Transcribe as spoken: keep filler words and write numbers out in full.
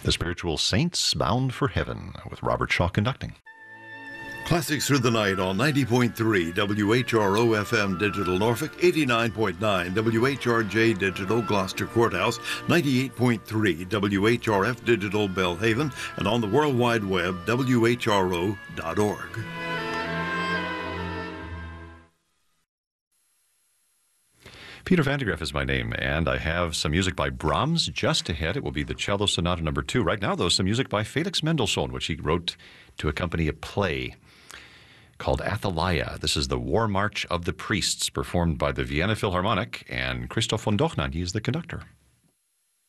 The Spiritual Saints Bound for Heaven with Robert Shaw conducting. Classics Through the Night on ninety point three W H R O F M Digital Norfolk, eighty-nine point nine W H R J Digital Gloucester Courthouse, ninety-eight point three W H R F Digital Belhaven, and on the World Wide Web, W H R O dot org. Peter Van de Graaff is my name, and I have some music by Brahms just ahead. It will be the Cello Sonata number two. Right now, though, some music by Felix Mendelssohn, which he wrote to accompany a play called Athaliah. This is the War March of the Priests, performed by the Vienna Philharmonic, and Christoph von Dochnan, he is the conductor.